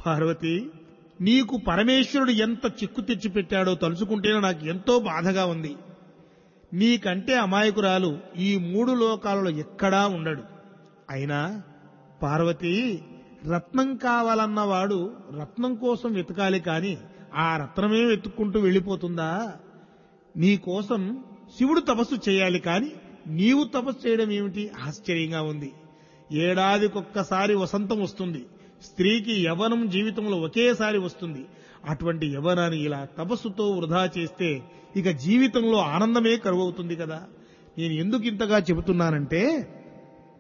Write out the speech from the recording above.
పార్వతి, నీకు పరమేశ్వరుడు ఎంత చిక్కు తెచ్చిపెట్టాడో తలుచుకుంటేనే నాకు ఎంతో బాధగా ఉంది. నీకంటే అమాయకురాలు ఈ 3 లోకాలలో ఎక్కడా ఉండడు. అయినా పార్వతి, రత్నం కావాలన్నవాడు రత్నం కోసం వెతకాలి కాని ఆ రత్నమే వెతుక్కుంటూ వెళ్ళిపోతుందా? నీకోసం శివుడు తపస్సు చేయాలి కాని నీవు తపస్సు చేయడం ఏమిటి? ఆశ్చర్యంగా ఉంది. ఏడాదికొక్కసారి వసంతం వస్తుంది. స్త్రీకి యవ్వనం జీవితంలో ఒకేసారి వస్తుంది. అటువంటి యవ్వనాన్ని ఇలా తపస్సుతో వృధా చేస్తే ఇక జీవితంలో ఆనందమే కరువవుతుంది కదా. నేను ఎందుకు ఇంతగా చెబుతున్నానంటే,